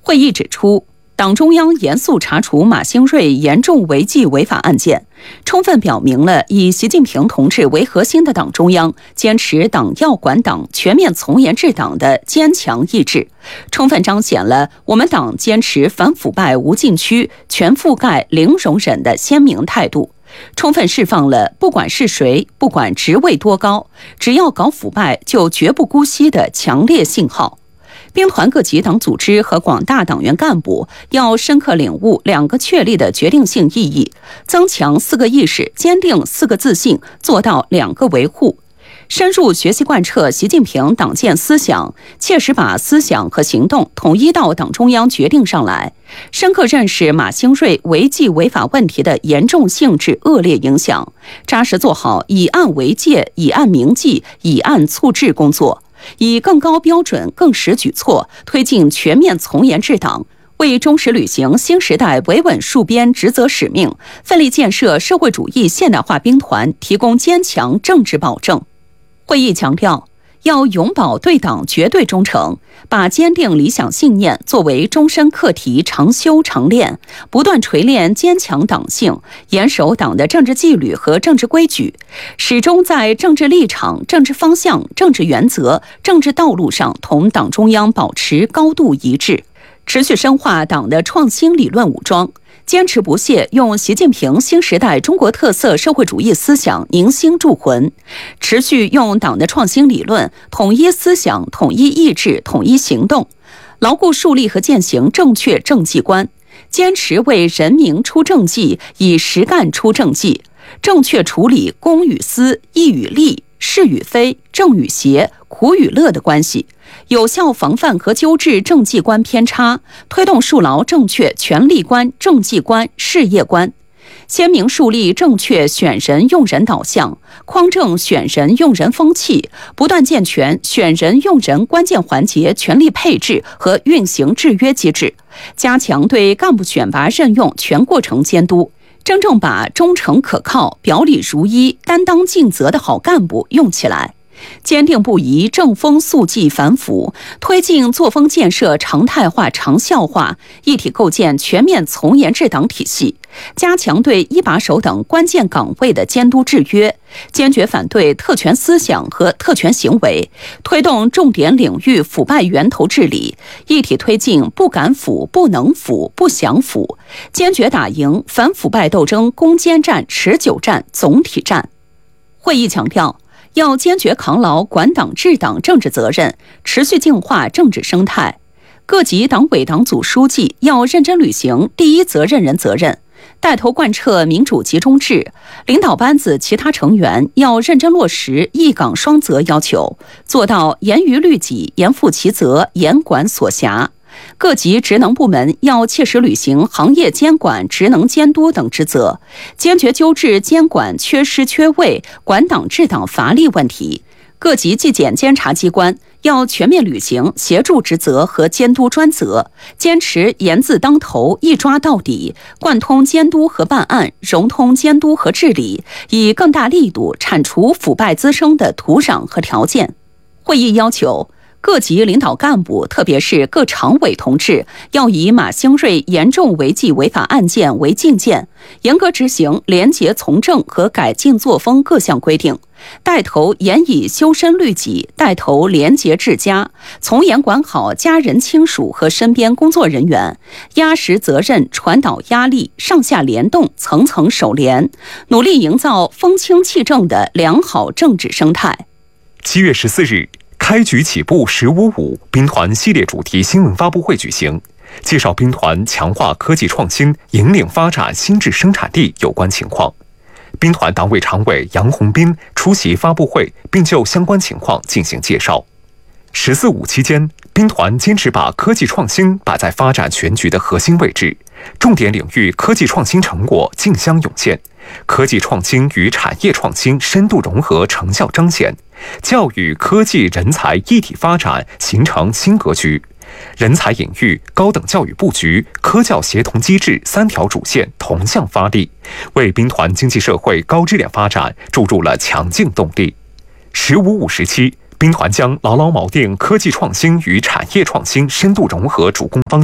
会议指出，党中央严肃查处马兴瑞严重违纪违法案件，充分表明了以习近平同志为核心的党中央坚持党要管党、全面从严治党的坚强意志，充分彰显了我们党坚持反腐败无禁区、全覆盖、零容忍的鲜明态度，充分释放了不管是谁、不管职位多高，只要搞腐败就绝不姑息的强烈信号。兵团各级党组织和广大党员干部要深刻领悟2个确立的决定性意义，增强4个意识，坚定4个自信，做到2个维护。深入学习贯彻习近平党建思想，切实把思想和行动统一到党中央决定上来，深刻认识马兴瑞违纪违法问题的严重性质、恶劣影响，扎实做好以案为戒、以案明纪、以案促治工作，以更高标准、更实举措推进全面从严治党，为忠实履行新时代维稳戍边职责使命，奋力建设社会主义现代化兵团提供坚强政治保证。会议强调，要永葆对党绝对忠诚，把坚定理想信念作为终身课题，常修常练，不断锤炼坚强党性，严守党的政治纪律和政治规矩，始终在政治立场、政治方向、政治原则、政治道路上同党中央保持高度一致，持续深化党的创新理论武装，坚持不懈用习近平新时代中国特色社会主义思想凝心铸魂，持续用党的创新理论统一思想、统一意志、统一行动，牢固树立和践行正确政绩观，坚持为人民出政绩，以实干出政绩，正确处理公与私、义与利、是与非、正与邪、苦与乐的关系，有效防范和纠治政绩观偏差，推动树牢正确权力观、政绩观、事业观，鲜明树立正确选人用人导向，匡正选人用人风气，不断健全选人用人关键环节权力配置和运行制约机制，加强对干部选拔任用全过程监督，真正把忠诚可靠、表里如一、担当尽责的好干部用起来，坚定不移正风肃纪反腐，推进作风建设常态化、长效化，一体构建全面从严治党体系，加强对一把手等关键岗位的监督制约，坚决反对特权思想和特权行为，推动重点领域腐败源头治理，一体推进不敢腐、不能腐、不想腐，坚决打赢反腐败斗争攻坚战、持久战、总体战。会议强调，要坚决扛牢管党治党政治责任，持续净化政治生态。各级党委党组书记要认真履行第一责任人责任，带头贯彻民主集中制，领导班子其他成员要认真落实一岗双责要求，做到严于律己、严负其责、严管所辖。各级职能部门要切实履行行业监管、职能监督等职责，坚决纠治监管缺失缺位、管党治党乏力问题。各级纪检监察机关要全面履行协助职责和监督专责，坚持严字当头、一抓到底，贯通监督和办案，融通监督和治理，以更大力度铲除腐败滋生的土壤和条件。会议要求，各级领导干部，特别是各常委同志，要以马兴瑞严重违纪违法案件为镜鉴，严格执行廉洁从政和改进作风各项规定，带头严以修身律己，带头廉洁治家，从严管好家人亲属和身边工作人员，压实责任，传导压力，上下联动，层层守廉，努力营造风清气正的良好政治生态。 7月14日，开局起步15.5兵团系列主题新闻发布会举行，介绍兵团强化科技创新、引领发展新质生产力有关情况。兵团党委常委杨洪斌出席发布会，并就相关情况进行介绍。14.5期间，兵团坚持把科技创新摆在发展全局的核心位置，重点领域科技创新成果竞相涌现，科技创新与产业创新深度融合成效彰显，教育、科技、人才一体发展形成新格局，人才引育、高等教育布局、科教协同机制3条主线同向发力，为兵团经济社会高质量发展注入了强劲动力。15.5时期，兵团将牢牢锚定科技创新与产业创新深度融合主攻方向，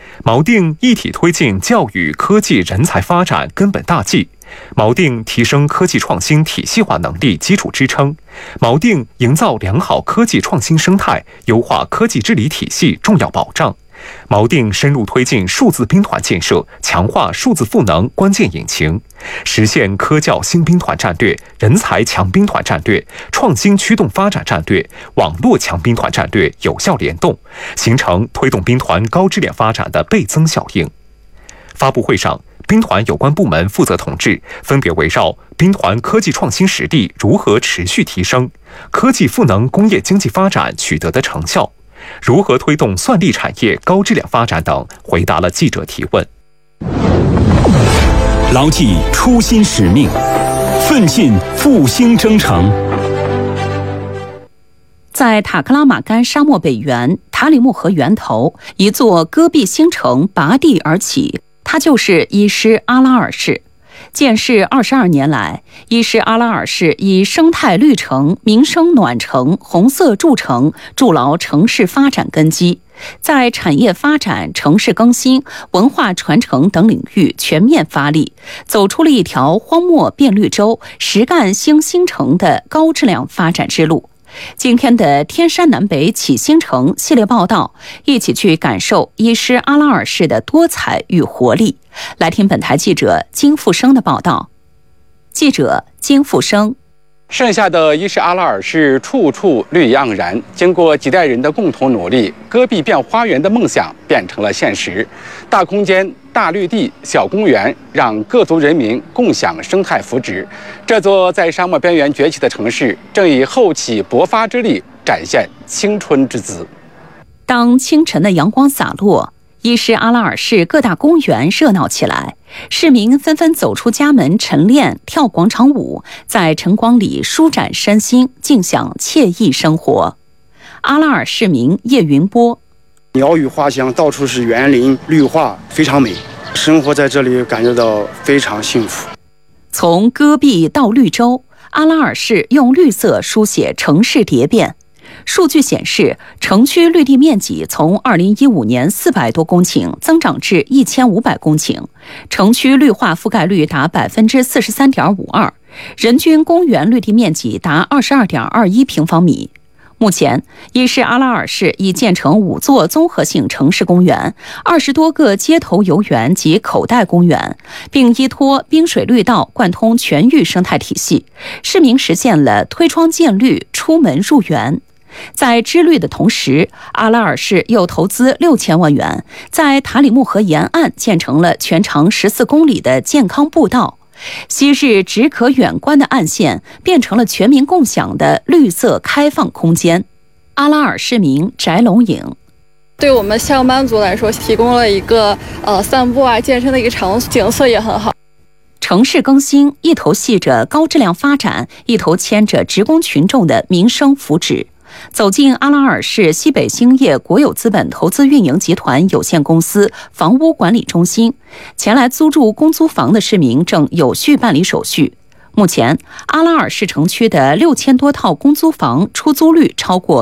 锚定一体推进教育科技人才发展根本大计，锚定提升科技创新体系化能力基础支撑，锚定营造良好科技创新生态、优化科技治理体系重要保障，锚定深入推进数字兵团建设，强化数字赋能关键引擎，实现科教新兵团战略、人才强兵团战略、创新驱动发展战略、网络强兵团战略有效联动，形成推动兵团高质量发展的倍增效应。发布会上，兵团有关部门负责同志分别围绕兵团科技创新实力如何持续提升、科技赋能工业经济发展取得的成效、如何推动算力产业高质量发展等，回答了记者提问。 牢记初心使命，奋进复兴征程。 在塔克拉玛干沙漠北缘塔里木河源头，一座戈壁新城拔地而起，它就是伊施阿拉尔市。建市22年来，伊施阿拉尔市以生态绿城、民生暖城、红色筑城筑牢城市发展根基，在产业发展、城市更新、文化传承等领域全面发力，走出了一条荒漠变绿洲、实干兴新城的高质量发展之路。今天的天山南北起新城系列报道，一起去感受伊施阿拉尔市的多彩与活力。来听本台记者金富生的报道。记者金富生。 盛夏的伊施阿拉尔市处处绿意盎然，经过几代人的共同努力，戈壁变花园的梦想变成了现实。大空间、大绿地、小公园，让各族人民共享生态福祉。这座在沙漠边缘崛起的城市，正以后起勃发之力展现青春之姿。 当清晨的阳光洒落，伊施阿拉尔市各大公园热闹起来，市民纷纷走出家门晨练、跳广场舞，在晨光里舒展身心，尽享惬意生活。阿拉尔市民叶云波： 鸟语花香，到处是园林绿化，非常美。生活在这里感觉到非常幸福。 从戈壁到绿洲，阿拉尔市用绿色书写城市蝶变。数据显示，城区绿地面积从2015年400多公顷增长至1500公顷，城区绿化覆盖率达43.52%，人均公园绿地面积达22.21平方米。目前，伊施阿拉尔市已建成5座综合性城市公园、20多个街头游园及口袋公园，并依托滨水绿道贯通全域生态体系，市民实现了推窗见绿、出门入园。在知绿的同时，阿拉尔市又投资6000万元，在塔里木河沿岸建成了全长14公里的健康步道。昔日只可远观的岸线变成了全民共享的绿色开放空间。阿拉尔市民翟龙颖： 对我们上班族来说，提供了一个散步健身的一个场所，景色也很好。 城市更新一头系着高质量发展，一头牵着职工群众的民生福祉。走进阿拉尔市西北兴业国有资本投资运营集团有限公司房屋管理中心，前来租住公租房的市民正有序办理手续。目前，阿拉尔市城区的6000多套公租房出租率超过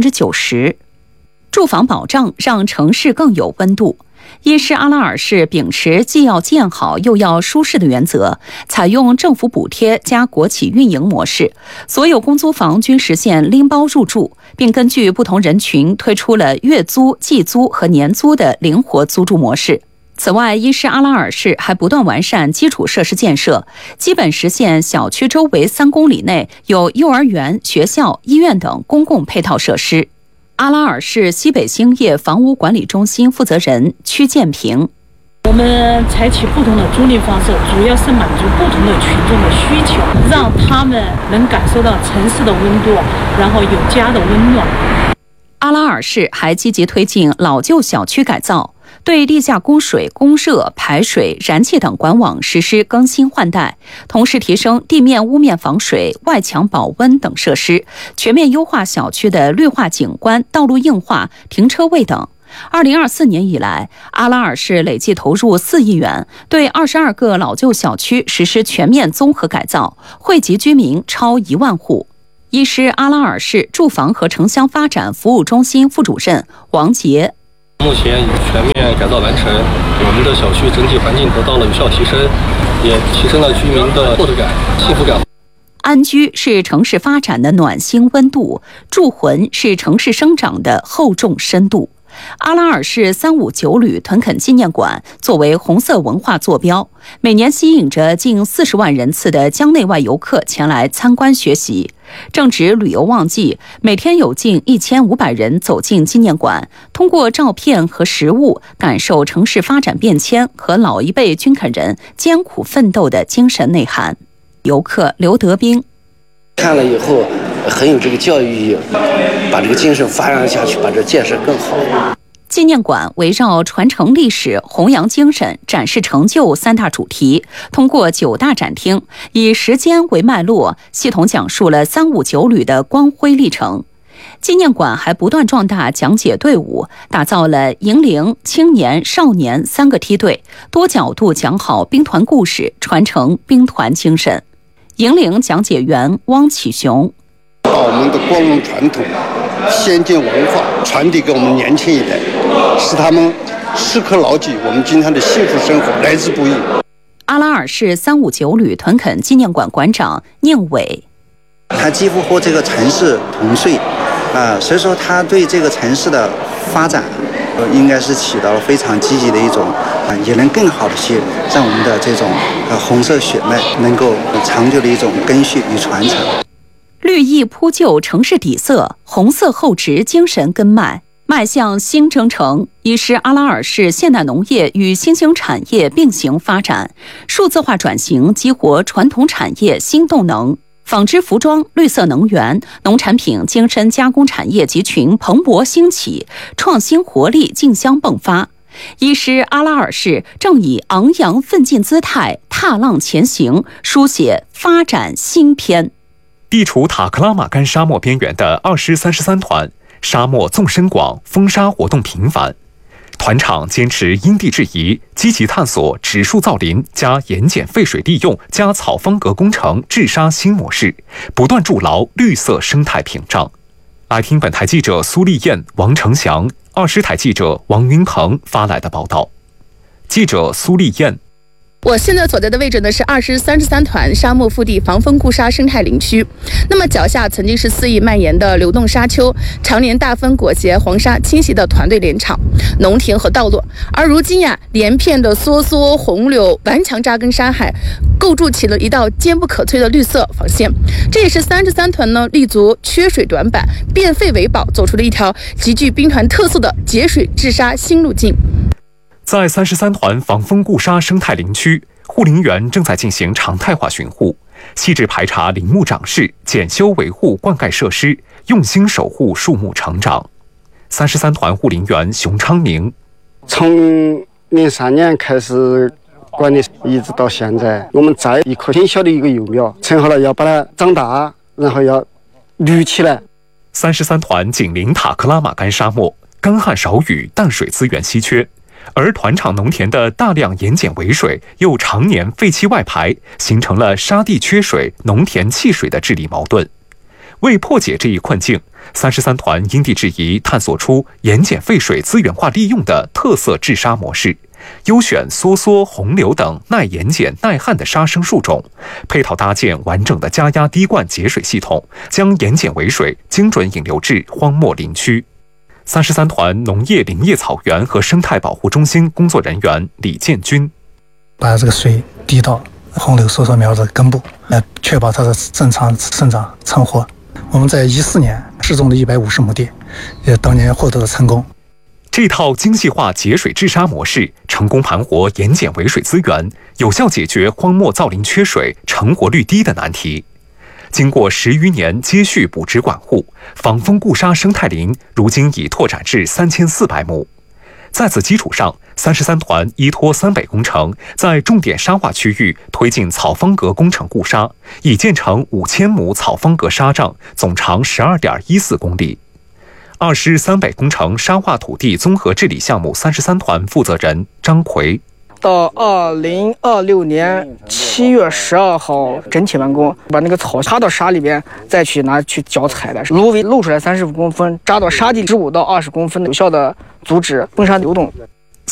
90%。住房保障让城市更有温度。伊施阿拉尔市秉持既要建好又要舒适的原则，采用政府补贴加国企运营模式，所有公租房均实现拎包入住，并根据不同人群推出了月租、季租和年租的灵活租住模式。此外，伊施阿拉尔市还不断完善基础设施建设，基本实现小区周围3公里内有幼儿园、学校、医院等公共配套设施。阿拉尔市西北兴业房屋管理中心负责人曲建平： 我们采取不同的租赁方式，主要是满足不同的群众的需求，让他们能感受到城市的温度，然后有家的温暖。 阿拉尔市还积极推进老旧小区改造，对地下供水、供热、排水、燃气等管网实施更新换代，同时提升地面屋面防水、外墙保温等设施，全面优化小区的绿化景观、道路硬化、停车位等。2024年以来，阿拉尔市累计投入4亿元，对22个老旧小区实施全面综合改造，惠及居民超1万户。伊施阿拉尔市住房和城乡发展服务中心副主任王杰： 目前已全面改造完成，我们的小区整体环境得到了有效提升，也提升了居民的获得感、幸福感。 安居是城市发展的暖心温度，筑魂是城市生长的厚重深度。阿拉尔市359旅屯垦纪念馆作为红色文化坐标，每年吸引着近40万人次的疆内外游客前来参观学习。正值旅游旺季，每天有近1500人走进纪念馆，通过照片和实物感受城市发展变迁和老一辈军垦人艰苦奋斗的精神内涵。游客刘德斌看了以后很有这个教育意义，把这个精神发扬下去，把这建设更好。 纪念馆围绕传承历史、弘扬精神、展示成就3大主题，通过9大展厅，以时间为脉络，系统讲述了359旅的光辉历程。纪念馆还不断壮大讲解队伍，打造了银龄、青年、少年3个梯队，多角度讲好兵团故事，传承兵团精神。银龄讲解员汪启雄， 把我们的光荣传统、先进文化传递给我们年轻一代，使他们时刻牢记我们今天的幸福生活来之不易。 阿拉尔市359旅屯垦纪念馆馆长宁伟， 他几乎和这个城市同岁所以说他对这个城市的发展应该是起到了非常积极的一种也能更好的去让我们的这种红色血脉能够长久的一种根续与传承。 绿意铺就城市底色，红色厚植精神根脉，迈向新征程。一是阿拉尔市现代农业与新兴产业并行发展，数字化转型激活传统产业新动能。纺织服装、绿色能源、农产品精深加工产业集群蓬勃兴起，创新活力竞相迸发。一是阿拉尔市正以昂扬奋进姿态踏浪前行，书写发展新篇。 地处塔克拉玛干沙漠边缘的2师33团，沙漠纵深广，风沙活动频繁。团场坚持因地制宜，积极探索植树造林加盐碱废水利用加草方格工程治沙新模式，不断筑牢绿色生态屏障。来听本台记者苏丽燕、王成祥，2师台记者王云鹏发来的报道。记者苏丽燕。 我现在所在的位置呢是2师33团沙漠腹地防风固沙生态林区。那么脚下曾经是肆意蔓延的流动沙丘，常年大风裹挟黄沙侵袭的团队连场、农田和道路。而如今连片的梭梭、红柳顽强扎根沙海，构筑起了一道坚不可摧的绿色防线。这也是33团呢立足缺水短板、变废为宝，走出了一条极具兵团特色的节水治沙新路径。 在33团防风固沙生态林区，护林员正在进行常态化巡护，细致排查林木长势，检修维护灌溉设施，用心守护树木成长。33团护林员熊昌明， 从03年开始管理，一直到现在，我们栽一棵挺小的一个幼苗，成后了要把它长大，然后要绿起来。 33团紧邻塔克拉玛干沙漠，干旱少雨，淡水资源稀缺。而团场农田的大量盐碱围水又常年废气外排，形成了沙地缺水、农田弃水的治理矛盾。为破解这一困境，33团因地制宜探索出盐碱废水资源化利用的特色治沙模式，优选梭梭、红柳等耐盐碱、耐旱的沙生树种，配套搭建完整的加压滴灌节水系统，将盐碱围水精准引流至荒漠林区。33团农业林业草原和生态保护中心工作人员李建军， 把这个水滴到红柳梭梭苗的根部，来确保它的正常生长成活。我们在14年试种了150亩地，当年获得了成功。 这套精细化节水治沙模式，成功盘活盐碱围水资源，有效解决荒漠造林缺水、成活率低的难题。经过10余年接续补植管护，防风固沙生态林如今已拓展至3400亩。在此基础上，33团依托三北工程，在重点沙化区域推进草方格工程固沙，已建成5000亩草方格沙障，总长12.14公里。2师三北工程沙化土地综合治理项目33团负责人张奎， 到2026年7月12号整体完工，把那个草插到沙里边，再去拿去脚踩的。芦苇露出来35公分，扎到沙地15到20公分，有效的阻止崩沙流动。